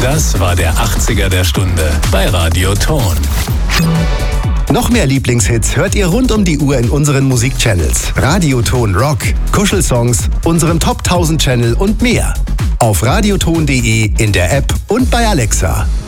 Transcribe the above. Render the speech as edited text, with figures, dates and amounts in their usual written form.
Das war der 80er der Stunde bei Radio Ton. Noch mehr Lieblingshits hört ihr rund um die Uhr in unseren Musikchannels. Radio Ton Rock, Kuschelsongs, unserem Top 1000 Channel und mehr. Auf radioton.de, in der App und bei Alexa.